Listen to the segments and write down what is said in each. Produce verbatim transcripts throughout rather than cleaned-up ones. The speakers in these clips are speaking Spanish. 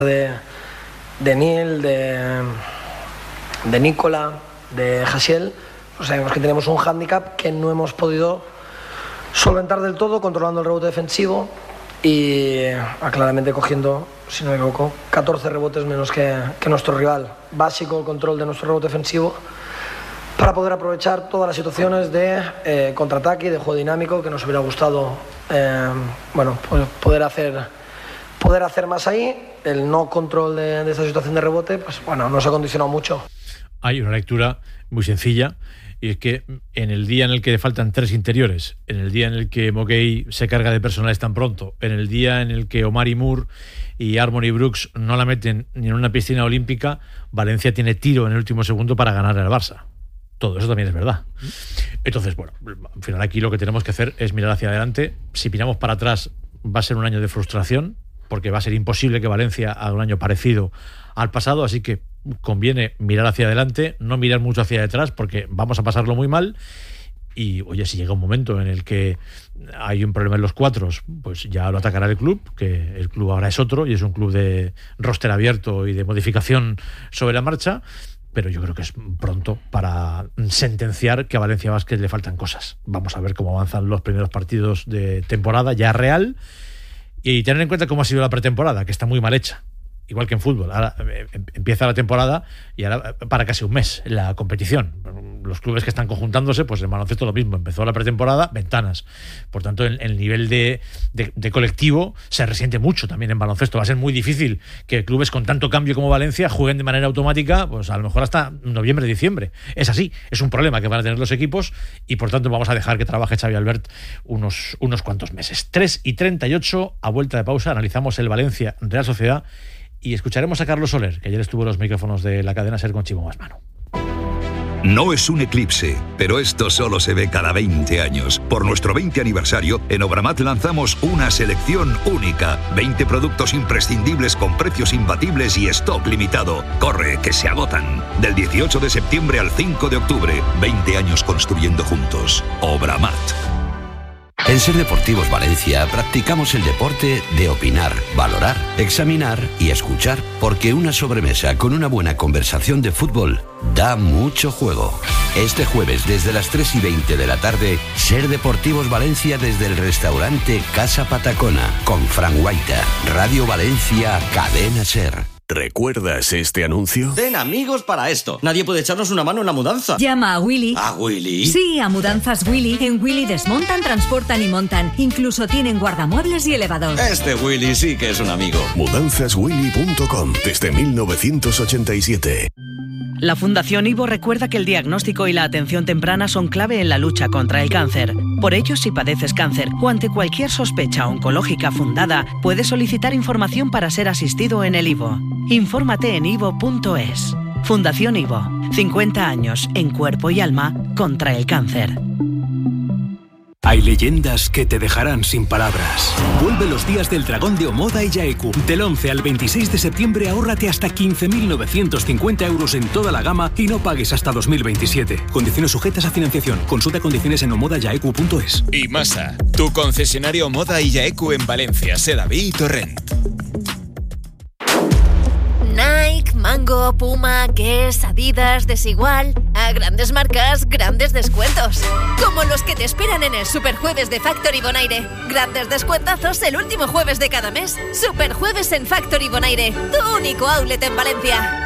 de, de Neil, de, de Nicola, de Hasiel, pues sabemos que tenemos un hándicap que no hemos podido solventar del todo, controlando el rebote defensivo y claramente cogiendo, si no me equivoco, catorce rebotes menos que, que nuestro rival. Básico el control de nuestro rebote defensivo para poder aprovechar todas las situaciones de eh, contraataque y de juego dinámico que nos hubiera gustado eh, bueno, pues poder hacer, poder hacer más ahí. El no control de, de esta situación de rebote, pues bueno, nos ha condicionado mucho. Hay una lectura muy sencilla, y es que en el día en el que faltan tres interiores, en el día en el que Moguey se carga de personales tan pronto, en el día en el que Omari Moore y Harmony Brooks no la meten ni en una piscina olímpica, Valencia tiene tiro en el último segundo para ganar al Barça. Todo eso también es verdad. Entonces, bueno, al final aquí lo que tenemos que hacer es mirar hacia adelante. Si miramos para atrás, va a ser un año de frustración, porque va a ser imposible que Valencia haga un año parecido al pasado, así que conviene mirar hacia adelante, no mirar mucho hacia detrás, porque vamos a pasarlo muy mal. Y oye, si llega un momento en el que hay un problema en los cuatros, pues ya lo atacará el club, que el club ahora es otro y es un club de roster abierto y de modificación sobre la marcha. Pero yo creo que es pronto para sentenciar que a Valencia Basket le faltan cosas. Vamos a ver cómo avanzan los primeros partidos de temporada ya real y tener en cuenta cómo ha sido la pretemporada, que está muy mal hecha. Igual que en fútbol. Ahora empieza la temporada y ahora para casi un mes la competición. Los clubes que están conjuntándose, pues el baloncesto lo mismo. Empezó la pretemporada, ventanas. Por tanto, el, el nivel de, de, de colectivo se resiente mucho también en baloncesto. Va a ser muy difícil que clubes con tanto cambio como Valencia jueguen de manera automática, pues a lo mejor hasta noviembre, diciembre. Es así. Es un problema que van a tener los equipos y por tanto vamos a dejar que trabaje Xavi Albert unos, unos cuantos meses. tres y treinta y ocho, a vuelta de pausa, analizamos el Valencia Real Sociedad. Y escucharemos a Carlos Soler, que ayer estuvo en los micrófonos de la cadena SER con Chimo Masmano. No es un eclipse, pero esto solo se ve cada veinte años. Por nuestro veinte aniversario, en Obramat lanzamos una selección única. veinte productos imprescindibles con precios imbatibles y stock limitado. Corre, que se agotan. Del dieciocho de septiembre al cinco de octubre. veinte años construyendo juntos. Obramat. En Ser Deportivos Valencia practicamos el deporte de opinar, valorar, examinar y escuchar, porque una sobremesa con una buena conversación de fútbol da mucho juego. Este jueves desde las tres y veinte de la tarde, Ser Deportivos Valencia desde el restaurante Casa Patacona con Fran Guaita, Radio Valencia, Cadena Ser. ¿Recuerdas este anuncio? Den amigos para esto. Nadie puede echarnos una mano en la mudanza. Llama a Willy. ¿A Willy? Sí, a Mudanzas Willy. En Willy desmontan, transportan y montan. Incluso tienen guardamuebles y elevador. Este Willy sí que es un amigo. mudanzas willy punto com desde mil novecientos ochenta y siete. La Fundación Ivo recuerda que el diagnóstico y la atención temprana son clave en la lucha contra el cáncer. Por ello, si padeces cáncer o ante cualquier sospecha oncológica fundada, puedes solicitar información para ser asistido en el Ivo. Infórmate en ivo punto es. Fundación Ivo. cincuenta años en cuerpo y alma contra el cáncer. Hay leyendas que te dejarán sin palabras. Vuelve los días del dragón de Omoda y Yaeku. Del once al veintiséis de septiembre ahórrate hasta quince mil novecientos cincuenta euros en toda la gama y no pagues hasta dos mil veintisiete. Condiciones sujetas a financiación. Consulta condiciones en omoda yaeku punto es. Y Masa, tu concesionario Omoda y Yaeku en Valencia, Sedaví y Torrent. Nike, Mango, Puma, Guess, Adidas, Desigual. A grandes marcas, grandes descuentos. Como los que te esperan en el Superjueves de Factory Bonaire. Grandes descuentazos el último jueves de cada mes. Superjueves en Factory Bonaire, tu único outlet en Valencia.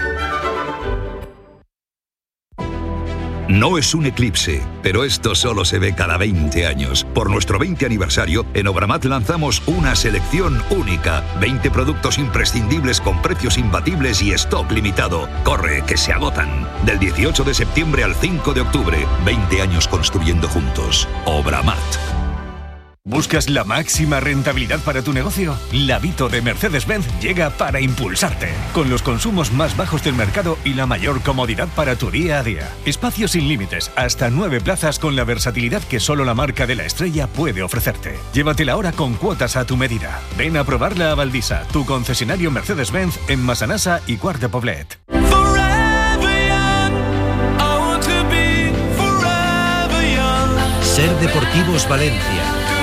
No es un eclipse, pero esto solo se ve cada veinte años. Por nuestro veinte aniversario, en Obramat lanzamos una selección única. veinte productos imprescindibles con precios imbatibles y stock limitado. Corre, que se agotan. Del dieciocho de septiembre al cinco de octubre. veinte años construyendo juntos. Obramat. ¿Buscas la máxima rentabilidad para tu negocio? La Vito de Mercedes-Benz llega para impulsarte, con los consumos más bajos del mercado y la mayor comodidad para tu día a día. Espacios sin límites, hasta nueve plazas con la versatilidad que solo la marca de la estrella puede ofrecerte. Llévatela ahora con cuotas a tu medida. Ven a probarla a Valdisa, tu concesionario Mercedes-Benz en Massanassa y Quart de Poblet. Ser Deportivos Valencia.